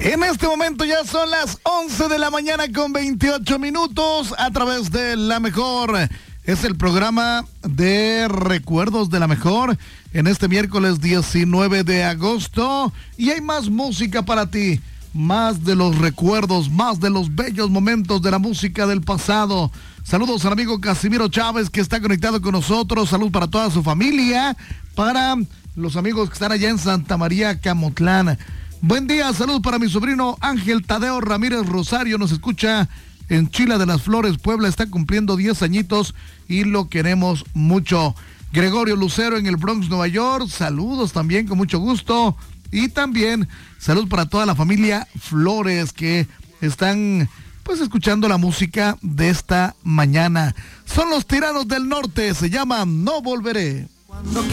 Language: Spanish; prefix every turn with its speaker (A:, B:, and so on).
A: En este momento ya son las 11 de la mañana con 28 minutos a través de La Mejor. Es el programa de recuerdos de La Mejor en este miércoles 19 de agosto. Y hay más música para ti, más de los recuerdos, más de los bellos momentos de la música del pasado. Saludos al amigo Casimiro Chávez que está conectado con nosotros. Salud para toda su familia, para los amigos que están allá en Santa María, Camotlán. Buen día, salud para mi sobrino Ángel Tadeo Ramírez Rosario, nos escucha en Chila de las Flores, Puebla, está cumpliendo 10 añitos y lo queremos mucho. Gregorio Lucero en el Bronx, Nueva York, saludos también con mucho gusto. Y también salud para toda la familia Flores que están pues escuchando la música de esta mañana. Son los Tiranos del Norte, se llama No Volveré. Cuando